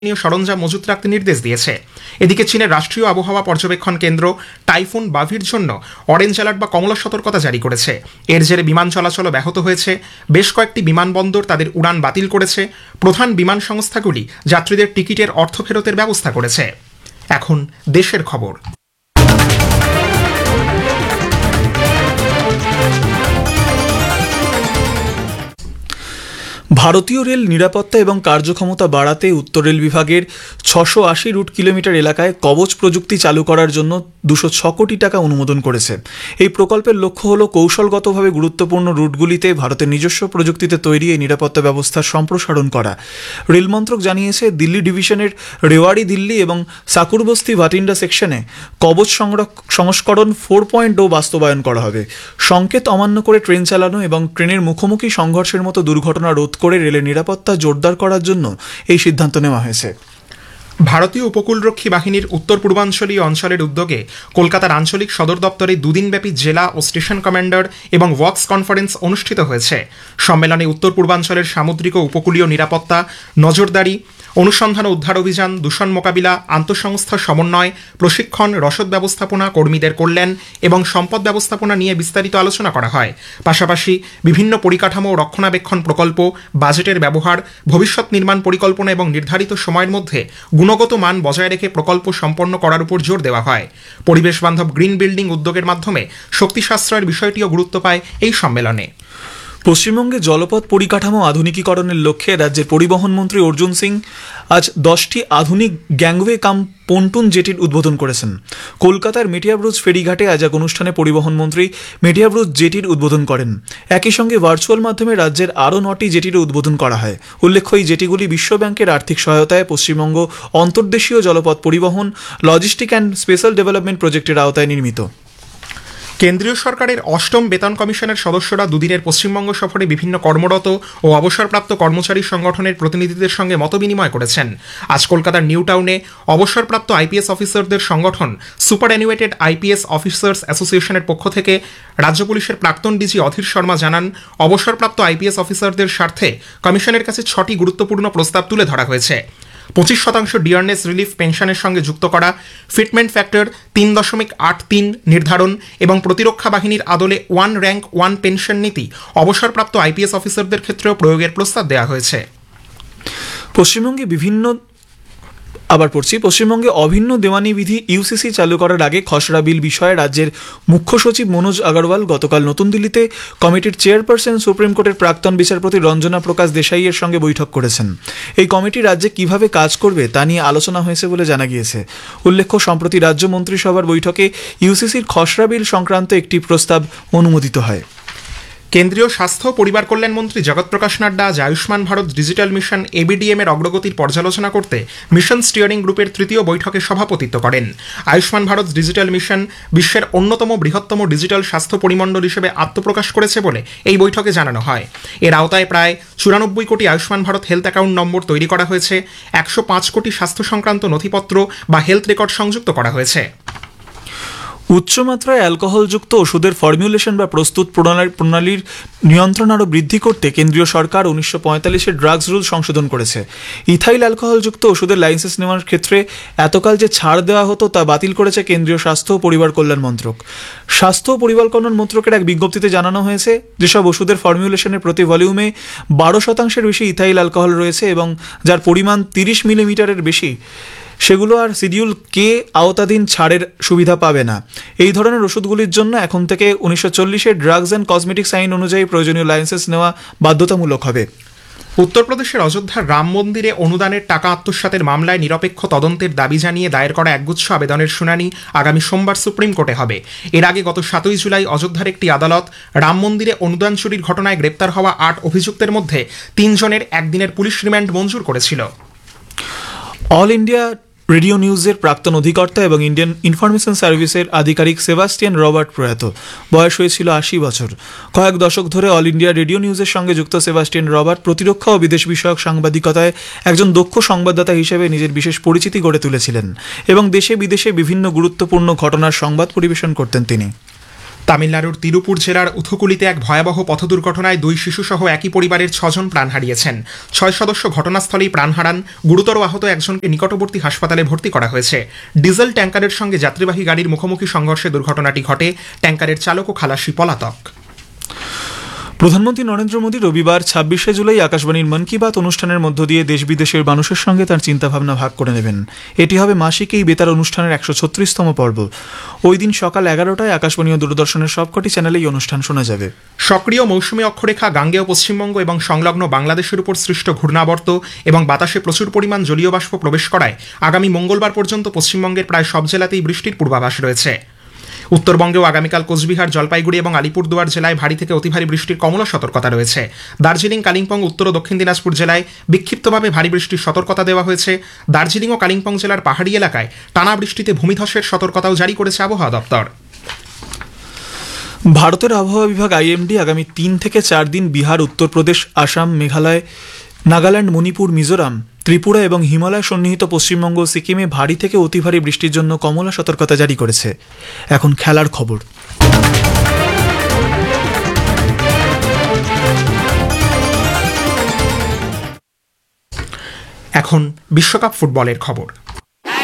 সরঞ্জাম মজুত রাখতে নির্দেশ দিয়েছে। এদিকে চীনের রাষ্ট্রীয় আবহাওয়া পর্যবেক্ষণ কেন্দ্র টাইফুন বাভির জন্য অরেঞ্জ অ্যালার্ট বা কমলা সতর্কতা জারি করেছে। এর জেরে বিমান চলাচলও ব্যাহত হয়েছে। বেশ কয়েকটি বিমানবন্দর তাদের উড়ান বাতিল করেছে। প্রধান বিমান সংস্থাগুলি যাত্রীদের টিকিটের অর্থ ফেরতের ব্যবস্থা করেছে। এখন দেশের খবর। ভারতীয় রেল নিরাপত্তা এবং কার্যক্ষমতা বাড়াতে উত্তর রেল বিভাগের 680 রুট কিলোমিটার এলাকায় কবচ প্রযুক্তি চালু করার জন্য 206 কোটি টাকা অনুমোদন করেছে। এই প্রকল্পের লক্ষ্য হল কৌশলগতভাবে গুরুত্বপূর্ণ রুটগুলিতে ভারতের নিজস্ব প্রযুক্তিতে তৈরি এই নিরাপত্তা ব্যবস্থার সম্প্রসারণ করা। রেল মন্ত্রক জানিয়েছে, দিল্লি ডিভিশনের রেওয়াড়ি দিল্লি এবং সাকুরবস্তি ভাটিন্ডা সেকশনে কবচ সংস্করণ 4.0 বাস্তবায়ন করা হবে। সংকেত অমান্য করে ট্রেন চালানো এবং ট্রেনের মুখোমুখি সংঘর্ষের মতো দুর্ঘটনা রোধ করে রেলের নিরাপত্তা জোরদার করার জন্য এই সিদ্ধান্ত নেওয়া হয়েছে। ভারতীয় উপকূলরক্ষী বাহিনীর উত্তর পূর্বাঞ্চলীয় অঞ্চলের উদ্যোগে কলকাতার আঞ্চলিক সদর দপ্তরে দুদিনব্যাপী জেলা ও স্টেশন কমান্ডার এবং ওয়ার্কস কনফারেন্স অনুষ্ঠিত হয়েছে। সম্মেলনে উত্তর পূর্বাঞ্চলের সামুদ্রিক ও উপকূলীয় নিরাপত্তা, নজরদারি, অনুসন্ধান ও উদ্ধার অভিযান, দূষণ মোকাবিলা, আন্তঃসংস্থা সমন্বয়, প্রশিক্ষণ, রসদ ব্যবস্থাপনা, কর্মীদের কল্যাণ এবং সম্পদ ব্যবস্থাপনা নিয়ে বিস্তারিত আলোচনা করা হয়। পাশাপাশি বিভিন্ন পরিকাঠামো ও রক্ষণাবেক্ষণ প্রকল্প, বাজেটের ব্যবহার, ভবিষ্যৎ নির্মাণ পরিকল্পনা এবং নির্ধারিত সময়ের মধ্যে গুণগত মান বজায় রেখে প্রকল্প সম্পন্ন করার উপর জোর দেওয়া হয়। পরিবেশ বান্ধব গ্রিন বিল্ডিং উদ্যোগের মাধ্যমে শক্তি সাশ্রয়ের বিষয়টিও গুরুত্ব পায় এই সম্মেলনে। পশ্চিমবঙ্গে জলপথ পরিকাঠামো আধুনিকীকরণের লক্ষ্যে রাজ্যের পরিবহন মন্ত্রী অর্জুন সিং আজ 10টি আধুনিক গ্যাংওয়ে কাম পন্টুন জেটির উদ্বোধন করেছেন। কলকাতার মেটিয়াব্রুজ ফেরিঘাটে আজ এক অনুষ্ঠানে পরিবহন মন্ত্রী মেটিয়াব্রুজ জেটির উদ্বোধন করেন। একই সঙ্গে ভার্চুয়াল মাধ্যমে রাজ্যের আরও 9টি জেটির উদ্বোধন করা হয়। উল্লেখ্য, এই জেটিগুলি বিশ্বব্যাংকের আর্থিক সহায়তায় পশ্চিমবঙ্গ অন্তর্দেশীয় জলপথ পরিবহন, লজিস্টিক অ্যান্ড স্পেশাল ডেভেলপমেন্ট প্রজেক্টের আওতায় নির্মিত। কেন্দ্রীয় সরকারের 8ম বেতন কমিশনের সদস্যরা দুদিনের পশ্চিমবঙ্গ সফরে বিভিন্ন কর্মরত ও অবসরপ্রাপ্ত কর্মচারী সংগঠনের প্রতিনিধিদের সঙ্গে মতবিনিময় করেছেন। আজ কলকাতার নিউ টাউনে অবসরপ্রাপ্ত আইপিএস অফিসারদের সংগঠন সুপারঅ্যানুয়েটেড আইপিএস অফিসার্স অ্যাসোসিয়েশনের পক্ষ থেকে রাজ্য পুলিশের প্রাক্তন ডিজি অধীর শর্মা জানান, অবসরপ্রাপ্ত আইপিএস অফিসারদের স্বার্থে কমিশনের কাছে 6টি গুরুত্বপূর্ণ প্রস্তাব তুলে ধরা হয়েছে। 25% ডিয়ারনেস রিলিফ পেনশনের সঙ্গে যুক্ত করা, ফিটমেন্ট ফ্যাক্টর 3.83 নির্ধারণ এবং প্রতিরক্ষা বাহিনীর আদলে 1 র্যাঙ্ক 1 পেনশন নীতি অবসরপ্রাপ্ত আইপিএস অফিসারদের ক্ষেত্রেও প্রয়োগের প্রস্তাব দেওয়া হয়েছে। পশ্চিমবঙ্গে অভিন্ন দেওয়ানি বিধি ইউসিসি চালু করার আগে খসড়া বিল বিষয়ে রাজ্যের মুখ্য সচিব মনোজ আগরওয়াল গতকাল নতুন দিল্লিতে কমিটির চেয়ারপারসন সুপ্রিম কোর্টের প্রাক্তন বিচারপতি রঞ্জনা প্রকাশ দেশাইয়ের সঙ্গে বৈঠক করেছেন। এই কমিটি রাজ্যে কিভাবে কাজ করবে তা নিয়ে আলোচনা হয়েছে বলে জানা গিয়েছে। উল্লেখ্য, সম্প্রতি রাজ্য মন্ত্রিসভার বৈঠকে ইউসিসির খসড়া বিল সংক্রান্ত একটি প্রস্তাব অনুমোদিত হয়। কেন্দ্রীয় স্বাস্থ্য ও পরিবার কল্যাণ মন্ত্রী জগৎ প্রকাশ নাড্ডা আজ Ayushman Bharat digital mission ABDM এর অগ্রগতির পর্যালোচনা করতে মিশন স্টিয়ারিং গ্রুপের 3য় বৈঠকে সভাপতিত্ব করেন। আয়ুষ্মান ভারত ডিজিটাল মিশন বিশ্বের অন্যতম বৃহত্তম ডিজিটাল স্বাস্থ্য পরিমণ্ডল হিসেবে আত্মপ্রকাশ করেছে বলে এই বৈঠকে জানানো হয়। এর আওতায় প্রায় 94 কোটি Ayushman Bharat health account number তৈরি করা হয়েছে। 105 কোটি স্বাস্থ্য সংক্রান্ত নথিপত্র বা হেলথ রেকর্ড সংযুক্ত করা হয়েছে। উচ্চমাত্রায় অ্যালকোহলযুক্ত ওষুধের ফর্মুলেশন বা প্রস্তুত প্রণালীর নিয়ন্ত্রণ আরও বৃদ্ধি করতে কেন্দ্রীয় সরকার 1945-এর ড্রাগস রুল সংশোধন করেছে। ইথাইল অ্যালকোহলযুক্ত ওষুধের লাইসেন্স নেওয়ার ক্ষেত্রে এতকাল যে ছাড় দেওয়া হতো তা বাতিল করেছে কেন্দ্রীয় স্বাস্থ্য ও পরিবার কল্যাণ মন্ত্রক। স্বাস্থ্য ও পরিবার কল্যাণ মন্ত্রকের এক বিজ্ঞপ্তিতে জানানো হয়েছে, যেসব ওষুধের ফর্মুলেশনের প্রতি ভলিউমে 12% বেশি ইথাইল অ্যালকোহল রয়েছে এবং যার পরিমাণ 30 মিলিমিটারের বেশি, সেগুলো আর শিডিউল কে আওতাধীন ছাড়ের সুবিধা পাবে না। এই ধরনের ওষুধগুলির জন্য এখন থেকে 1940-এর ড্রাগস অ্যান্ড কসমেটিক্স আইন অনুযায়ী প্রয়োজনীয় লাইসেন্স নেওয়া বাধ্যতামূলক হবে। উত্তরপ্রদেশের অযোধ্যার রাম মন্দিরে অনুদানের টাকা আত্মসাতের মামলায় নিরপেক্ষ তদন্তের দাবি জানিয়ে দায়ের করা একগুচ্ছ আবেদনের শুনানি আগামী সোমবার সুপ্রিম কোর্টে হবে। এর আগে গত 7 জুলাই অযোধ্যার একটি আদালত রাম মন্দিরে অনুদান চুরির ঘটনায় গ্রেপ্তার হওয়া 8 অভিযুক্তের মধ্যে 3 জনের একদিনের পুলিশ রিমান্ড মঞ্জুর করেছিল। অল ইন্ডিয়া রেডিও নিউজের প্রাক্তন অধিকর্তা এবং ইন্ডিয়ান ইনফরমেশন সার্ভিসের আধিকারিক সেবাস্টিয়ান রবার্ট প্রয়াত। বয়স হয়েছিল 80 বছর। কয়েক দশক ধরে অল ইন্ডিয়া রেডিও নিউজের সঙ্গে যুক্ত সেবাস্টিয়ান রবার্ট প্রতিরক্ষা ও বিদেশ বিষয়ক সাংবাদিকতায় একজন দক্ষ সংবাদদাতা হিসেবে নিজের বিশেষ পরিচিতি গড়ে তুলেছিলেন এবং দেশে বিদেশে বিভিন্ন গুরুত্বপূর্ণ ঘটনার সংবাদ পরিবেশন করতেন তিনি। তামিলনাড়ুর তিরুপুর জেলার উথুকুলিতে এক ভয়াবহ পথ দুর্ঘটনায় 2 শিশুসহ একই পরিবারের 6 জন প্রাণ হারিয়েছেন। 6 সদস্য ঘটনাস্থলেই প্রাণ হারান। গুরুতর আহত একজনকে নিকটবর্তী হাসপাতালে ভর্তি করা হয়েছে। ডিজেল ট্যাঙ্কারের সঙ্গে যাত্রীবাহী গাড়ির মুখোমুখি সংঘর্ষে দুর্ঘটনাটি ঘটে। ট্যাঙ্কারের চালক ও খালাসি পলাতক। প্রধানমন্ত্রী নরেন্দ্র মোদী রবিবার 26শে জুলাই আকাশবাণীর মন কি বাত অনুষ্ঠানের মধ্য দিয়ে দেশ বিদেশের মানুষের সঙ্গে তার চিন্তাভাবনা ভাগ করে নেবেন। এটি হবে মাসিক এই বেতার অনুষ্ঠানের 136তম পর্ব। ওই দিন সকাল 11টায় আকাশবাণী ও দূরদর্শনের সবকটি চ্যানেলেই অনুষ্ঠান শোনা যাবে। সক্রিয় মৌসুমী অক্ষরেখা গাঙ্গেয় পশ্চিমবঙ্গ এবং সংলগ্ন বাংলাদেশের উপর সৃষ্ট ঘূর্ণাবর্ত এবং বাতাসে প্রচুর পরিমাণ জলীয় বাষ্প প্রবেশ করায় আগামী মঙ্গলবার পর্যন্ত পশ্চিমবঙ্গের প্রায় সব জেলাতেই বৃষ্টির পূর্বাভাস রয়েছে। উত্তরবঙ্গেও আগামীকাল কোচবিহার, জলপাইগুড়ি এবং আলিপুরদুয়ার জেলায় ভারী থেকে অতি ভারী বৃষ্টির কমলা সতর্কতা রয়েছে। দার্জিলিং, কালিম্পং, উত্তর ও দক্ষিণ দিনাজপুর জেলায় বিক্ষিপ্তভাবে ভারী বৃষ্টির সতর্কতা দেওয়া হয়েছে। দার্জিলিং ও কালিম্পং জেলার পাহাড়ি এলাকায় টানা বৃষ্টিতে ভূমিধসের সতর্কতাও জারি করেছে আবহাওয়া দপ্তর। ভারতের আবহাওয়া বিভাগ আইএমডি আগামী 3 থেকে 4 দিন বিহার, উত্তরপ্রদেশ, আসাম, মেঘালয়, নাগাল্যান্ড, মণিপুর, মিজোরাম, ত্রিপুরা এবং হিমালয় সন্নিহিত পশ্চিমবঙ্গ ও সিকিমে ভারী থেকে অতি ভারী বৃষ্টির জন্য কমলা সতর্কতা জারি করেছে। এখন খেলার খবর। এখন বিশ্বকাপ ফুটবলের খবর।